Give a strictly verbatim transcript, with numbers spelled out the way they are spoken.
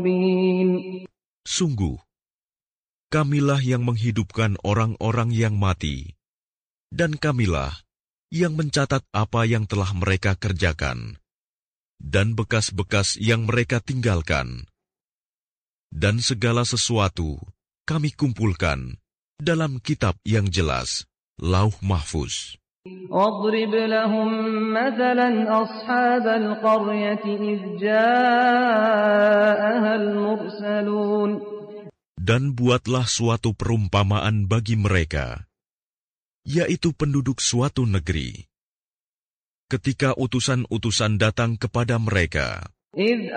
مبين. Sungguh, Kamilah yang menghidupkan orang-orang yang mati, dan Kamilah yang mencatat apa yang telah mereka kerjakan, dan bekas-bekas yang mereka tinggalkan. Dan segala sesuatu kami kumpulkan dalam kitab yang jelas, Lauh Mahfuz. واضرب لهم مثلا أصحاب القرية إذ جاءها المرسلون. Dan buatlah suatu perumpamaan bagi mereka, yaitu penduduk suatu negeri, ketika utusan-utusan datang kepada mereka. إذ